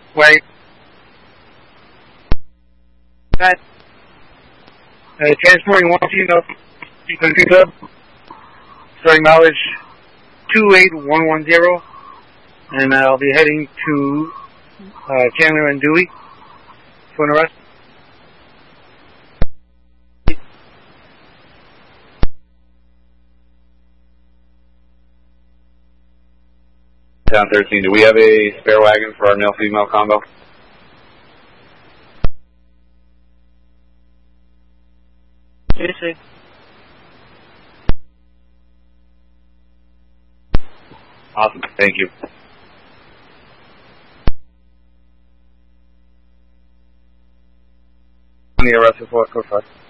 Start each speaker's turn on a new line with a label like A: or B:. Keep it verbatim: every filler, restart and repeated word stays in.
A: Wait. That. Uh, transporting one female country club. Starting mileage two eight one one zero. And I'll be heading to uh, Chandler and Dewey for an arrest.
B: Town thirteen, do we have a spare wagon for our male-female combo?
A: Yes, sir.
B: Awesome, thank you.
A: The arrest report, go first.